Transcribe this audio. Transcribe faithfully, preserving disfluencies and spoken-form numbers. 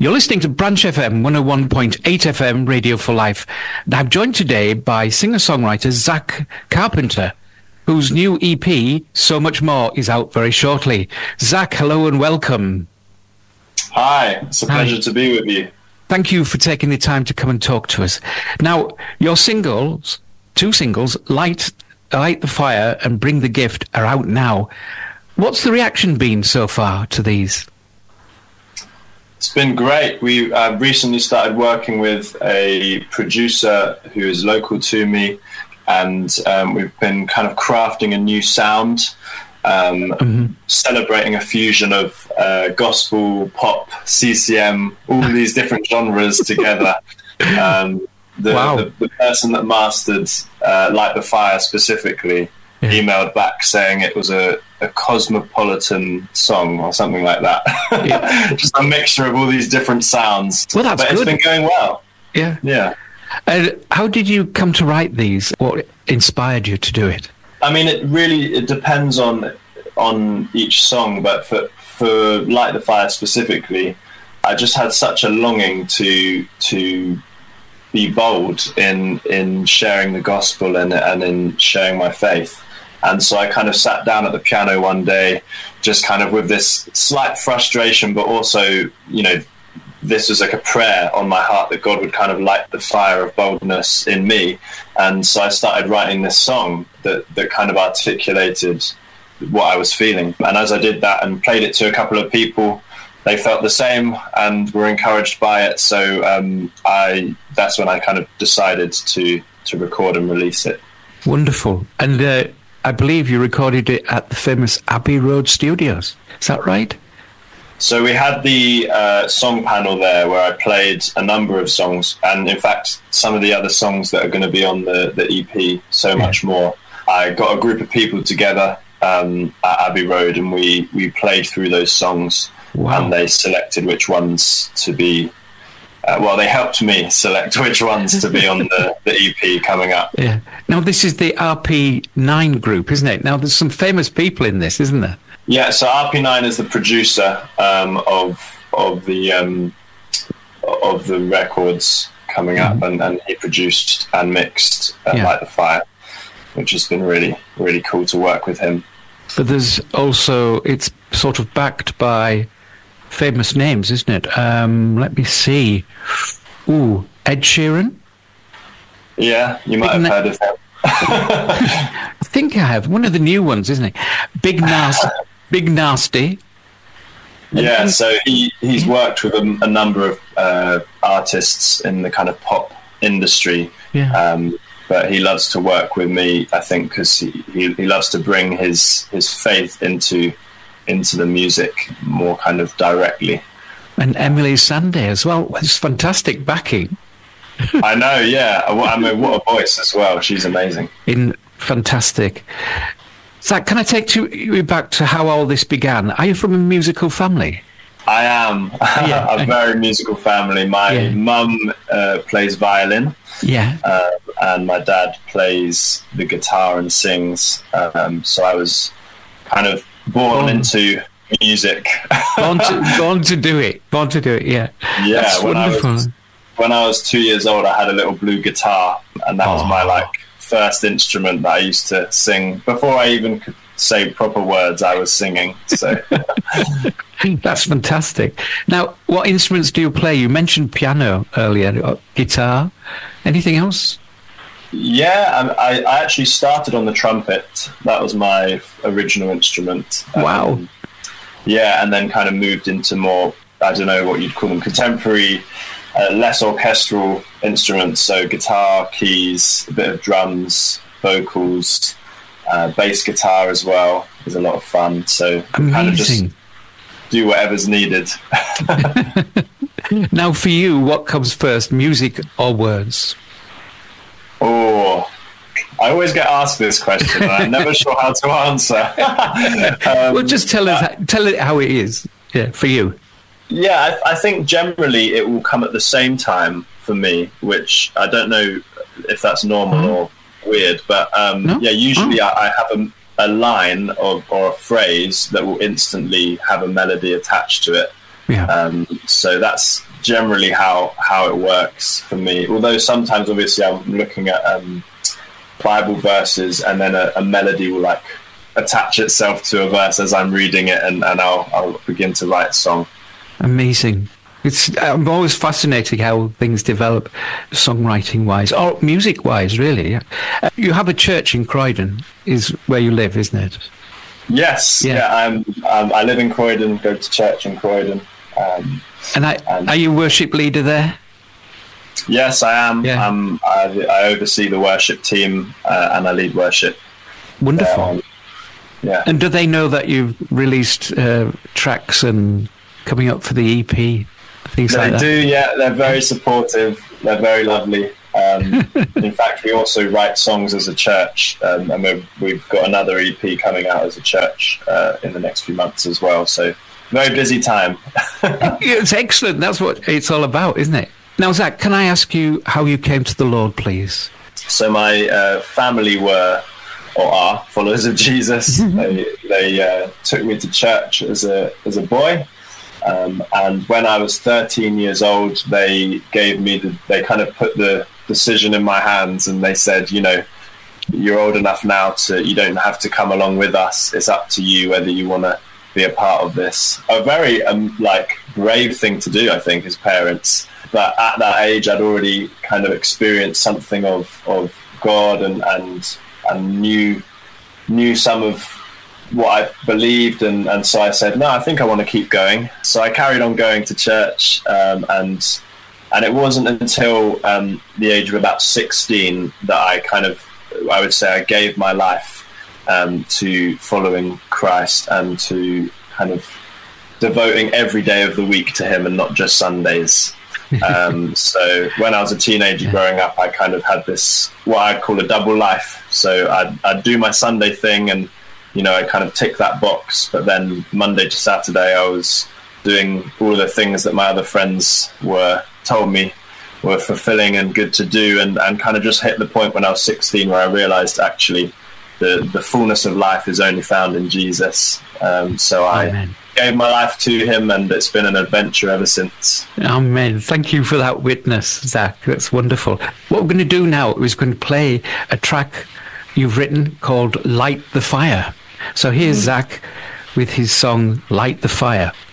You're listening to Branch F M one oh one point eight F M, Radio for Life. And I'm joined today by singer-songwriter Zach Carpenter, whose new E P, So Much More, is out very shortly. Zach, hello and welcome. Hi, it's a pleasure Hi. to be with you. Thank you for taking the time to come and talk to us. Now, your singles, two singles, Light, Light the Fire and Bring the Gift, are out now. What's the reaction been so far to these? It's been great. We uh, recently started working with a producer who is local to me, and um, we've been kind of crafting a new sound, um, mm-hmm. celebrating a fusion of uh, gospel, pop, C C M, all these different genres together. Um, the, wow. the, the person that mastered uh, Light the Fire specifically yeah. emailed back saying it was a, a cosmopolitan song or something like that. Yeah. Just a mixture of all these different sounds. Well, that's but good. It's been going well. Yeah. Yeah. Uh, how did you come to write these? What inspired you to do it? I mean, it really it depends on on each song, but for for Light the Fire specifically, I just had such a longing to to be bold in in sharing the gospel and and in sharing my faith. And so I kind of sat down at the piano one day, just kind of with this slight frustration, but also, you know, this was like a prayer on my heart that God would kind of light the fire of boldness in me. And so I started writing this song that, that kind of articulated what I was feeling. And as I did that and played it to a couple of people, they felt the same and were encouraged by it. So um, I that's when I kind of decided to, to record and release it. Wonderful. And uh, I believe you recorded it at the famous Abbey Road Studios. Is that right? So we had the uh, song panel there where I played a number of songs, and in fact some of the other songs that are going to be on the, the E P, So yeah. Much More. I got a group of people together um, at Abbey Road, and we, we played through those songs. Wow. And they selected which ones to be uh, well they helped me select which ones to be on the, the E P coming up. Yeah. Now this is the R P nine group, isn't it? Now there's some famous people in this, isn't there? Yeah, so R P nine is the producer um, of of the um, of the records coming up, mm-hmm. and, and he produced and mixed uh, yeah. Light the Fire, which has been really really cool to work with him. But there's also, it's sort of backed by famous names, isn't it? Um, let me see. Ooh, Ed Sheeran. Yeah, you might Big have na- heard of him. I think I have. One of the new ones, isn't it? Big Nasty. Big Nasty. Yeah, so he, he's worked with a, a number of uh, artists in the kind of pop industry. Yeah. Um, but he loves to work with me, I think, because he, he, he loves to bring his, his faith into into the music more kind of directly. And Emily Sandé as well. It's fantastic backing. I know, yeah. I mean, what a voice as well. She's amazing. In fantastic. Zach, can I take you back to how all this began? Are you from a musical family? I am. Yeah. A very musical family. My yeah. mum uh, plays violin. Yeah. Uh, and my dad plays the guitar and sings. Um, so I was kind of born oh. into music. born, to, born to do it. Born to do it, yeah. Yeah, That's when wonderful. I was, when I was two years old, I had a little blue guitar, and that oh. was my like first instrument that I used to sing. Before I even could say proper words, I was singing. So that's fantastic. Now, what instruments do you play? You mentioned piano earlier, guitar. Anything else? Yeah, I, I actually started on the trumpet. That was my original instrument. Wow. Um, yeah, and then kind of moved into more, I don't know what you'd call them, contemporary, uh, less orchestral instruments. So guitar, keys, a bit of drums, vocals, uh, bass guitar as well is a lot of fun. So amazing. Kind of just do whatever's needed. Now, for you, what comes first, music or words? Oh, I always get asked this question, and I'm never sure how to answer. um, well, just tell us, uh, tell it how it is. Yeah, for you. Yeah, I, I think generally it will come at the same time for me, which I don't know if that's normal mm. or weird, but um, no? yeah, usually oh. I, I have a, a line of, or a phrase that will instantly have a melody attached to it. Yeah. Um, so that's generally how, how it works for me. Although sometimes, obviously, I'm looking at um, Bible verses, and then a, a melody will like attach itself to a verse as I'm reading it, and, and I'll, I'll begin to write a song. Amazing. It's I'm always fascinated how things develop, songwriting-wise, or music-wise, really. Uh, you have a church in Croydon, is where you live, isn't it? Yes. Yeah. yeah I'm, um, I live in Croydon, go to church in Croydon. Um, and, I, and are you worship leader there? Yes, I am. Yeah. Um, I, I oversee the worship team, uh, and I lead worship. Wonderful. Um, yeah. And do they know that you've released uh, tracks and coming up for the E P, things they like that? They do, yeah. They're very supportive. They're very lovely. Um, in fact, we also write songs as a church, um, and we've, we've got another E P coming out as a church uh, in the next few months as well. So very busy time. It's excellent. That's what it's all about, isn't it? Now, Zach, can I ask you how you came to the Lord, please? So my uh, family were, or are, followers of Jesus. they they uh, took me to church as a as a boy. Um, and when I was thirteen years old, they gave me the, they kind of put the decision in my hands, and they said, you know, you're old enough now to, you don't have to come along with us. It's up to you whether you want to be a part of this. A very um, like brave thing to do, I think, as parents. But at that age, I'd already kind of experienced something of, of God, and, and and knew knew some of what I believed, and, and so I said, no, I think I want to keep going. So I carried on going to church, um, and and it wasn't until um, the age of about sixteen that I kind of, I would say, I gave my life um, to following Christ, and to kind of devoting every day of the week to Him, and not just Sundays. um, so when I was a teenager growing up, I kind of had this, what I'd call a double life. So I'd, I'd do my Sunday thing, and, you know, I kind of tick that box. But then Monday to Saturday, I was doing all the things that my other friends were told me were fulfilling and good to do, and, and kind of just hit the point when I was sixteen where I realized actually the, the fullness of life is only found in Jesus. Um, so I Amen. gave my life to Him, and it's been an adventure ever since. Amen. Thank you for that witness, Zach. That's wonderful. What we're going to do now is going to play a track you've written called Light the Fire. So here's mm. Zach with his song Light the Fire.